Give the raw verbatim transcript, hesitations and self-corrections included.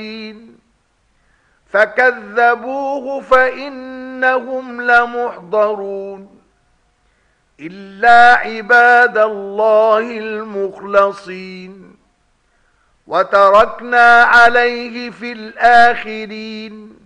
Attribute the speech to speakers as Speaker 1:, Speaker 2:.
Speaker 1: فكذبوه فإنهم لمحضرون إلا عباد الله المخلصين وتركنا عليه في الآخرين